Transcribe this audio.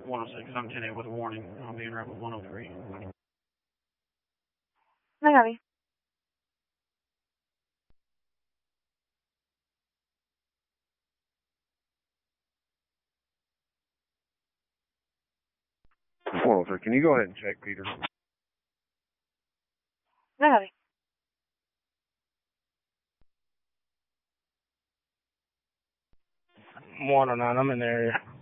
106. I'm 10-8 with a warning. I'm being red with 103. I got you. Can you go ahead and check, Peter? I got you. 109. I'm in the area.